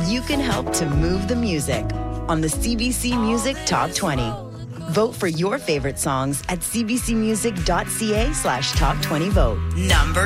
you can help to move the music on the CBC Music Top 20. Vote for your favorite songs at cbcmusic.ca/top20vote. Number